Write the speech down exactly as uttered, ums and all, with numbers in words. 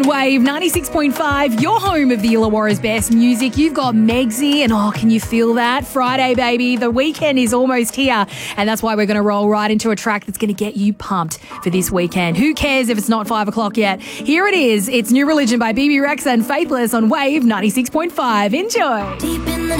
on Wave ninety-six point five, your home of the Illawarra's best music. You've got Megsy, and oh, can you feel that? Friday, baby. The weekend is almost here, and that's why we're going to roll right into a track that's going to get you pumped for this weekend. Who cares if it's not five o'clock yet? Here it is. It's New Religion by B B Rexa and Faithless on Wave ninety-six point five. Enjoy. Deep in the